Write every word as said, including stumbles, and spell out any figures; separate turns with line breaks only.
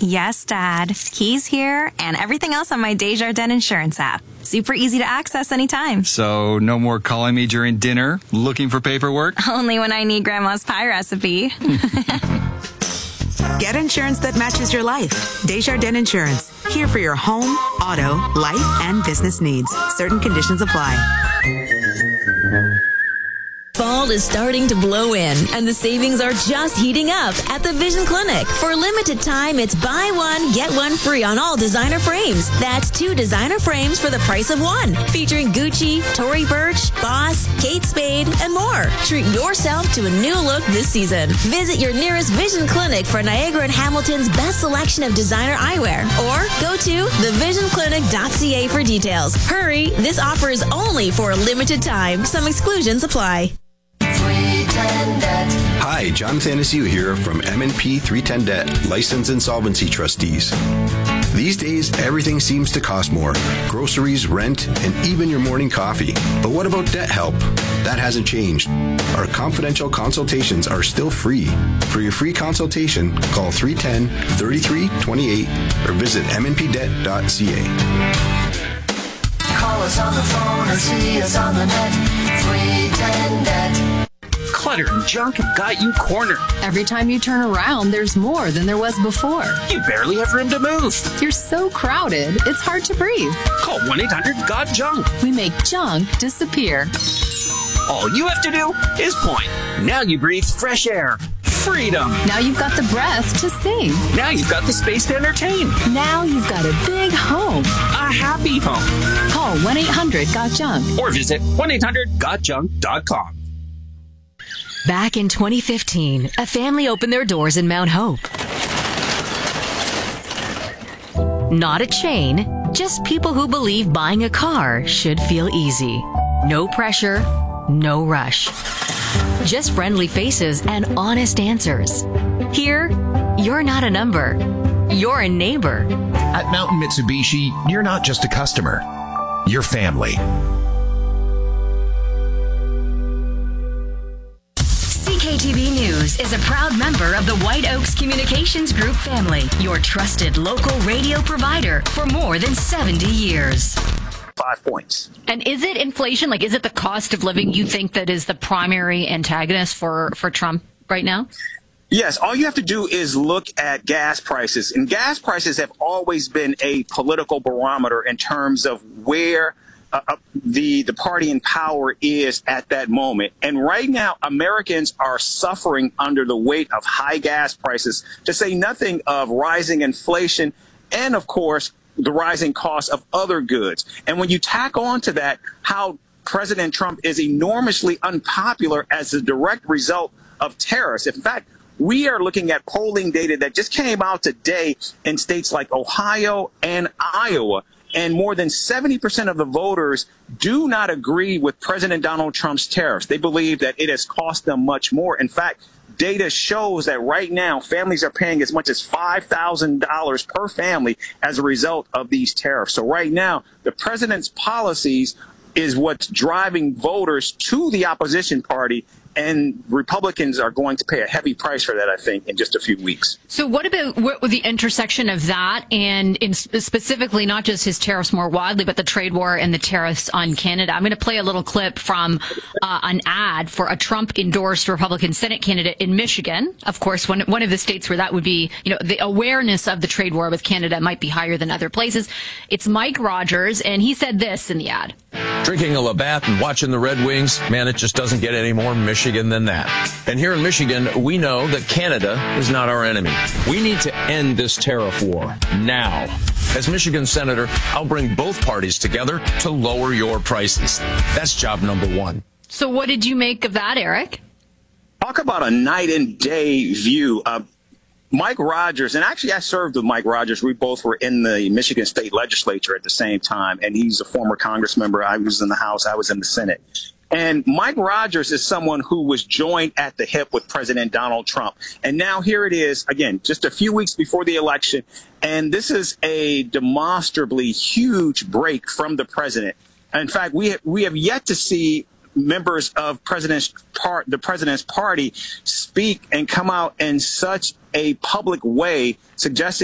Yes, Dad. Keys here and everything else on my Desjardins Insurance app. Super easy to access anytime.
So no more calling me during dinner looking for paperwork?
Only when I need Grandma's pie recipe.
Get insurance that matches your life. Desjardins Insurance. Here for your home, auto, life, and business needs. Certain conditions apply.
Fall is starting to blow in, and the savings are just heating up at the Vision Clinic. For a limited time, it's buy one, get one free on all designer frames. That's two designer frames for the price of one, featuring Gucci, Tory Burch, Boss, Kate Spade, and more. Treat yourself to a new look this season. Visit your nearest Vision Clinic for Niagara and Hamilton's best selection of designer eyewear, or go to the vision clinic dot c a for details. Hurry, this offer is only for a limited time. Some exclusions apply.
Hi, John Thanasiu here from M and P three ten Debt, Licensed Insolvency Trustees. These days, everything seems to cost more. Groceries, rent, and even your morning coffee. But what about debt help? That hasn't changed. Our confidential consultations are still free. For your free consultation, call three one zero, three three two eight or visit m n p debt dot c a.
Call us on the phone or see us on the net. three ten Debt.
Clutter and junk have got you cornered.
Every time you turn around, there's more than there was before.
You barely have room to move.
You're so crowded, it's hard to breathe.
Call one eight hundred got junk.
We make junk disappear.
All you have to do is point. Now you breathe fresh air. Freedom.
Now you've got the breath to sing.
Now you've got the space to entertain.
Now you've got a big home.
A happy home.
Call one eight hundred got junk.
Or visit one eight hundred got junk dot com.
Back in twenty fifteen, a family opened their doors in Mount Hope. Not a chain, just people who believe buying a car should feel easy. No pressure, no rush. Just friendly faces and honest answers. Here, you're not a number. You're a neighbor.
At Mountain Mitsubishi, you're not just a customer. You're family.
C K T V News is a proud member of the White Oaks Communications Group family, your trusted local radio provider for more than seventy years.
Five points.
And is it inflation? Like, is it the cost of living you think that is the primary antagonist for, for Trump right now?
Yes, all you have to do is look at gas prices. And gas prices have always been a political barometer in terms of where uh, the the party in power is at that moment. And right now, Americans are suffering under the weight of high gas prices, to say nothing of rising inflation and, of course, the rising cost of other goods. And when you tack on to that how President Trump is enormously unpopular as a direct result of tariffs. In fact, we are looking at polling data that just came out today in states like Ohio and Iowa, and more than seventy percent of the voters do not agree with President Donald Trump's tariffs. They believe that it has cost them much more. In fact, data shows that right now families are paying as much as five thousand dollars per family as a result of these tariffs. So right now, the president's policies is what's driving voters to the opposition party, and Republicans are going to pay a heavy price for that, I think, in just a few weeks.
So what about what, the intersection of that and in specifically not just his tariffs more widely, but the trade war and the tariffs on Canada? I'm going to play a little clip from uh, an ad for a Trump-endorsed Republican Senate candidate in Michigan. Of course, one, one of the states where that would be, you know, the awareness of the trade war with Canada might be higher than other places. It's Mike Rogers, and he said this in the ad.
Drinking a Labatt and watching the Red Wings, man, it just doesn't get any more Michigan than that. And here in Michigan, we know that Canada is not our enemy. We need to end this tariff war now. As Michigan Senator, I'll bring both parties together to lower your prices. That's job number one.
So what did you make of that, Eric?
Talk about a night and day view. Uh, Mike Rogers, and actually I served with Mike Rogers. We both were in the Michigan State Legislature at the same time, and he's a former Congress member. I was in the House. I was in the Senate. And Mike Rogers is someone who was joined at the hip with President Donald Trump. And now here it is, again, just a few weeks before the election, and this is a demonstrably huge break from the president. In fact, we have, we have yet to see members of president's part, the president's party speak and come out in such a public way suggesting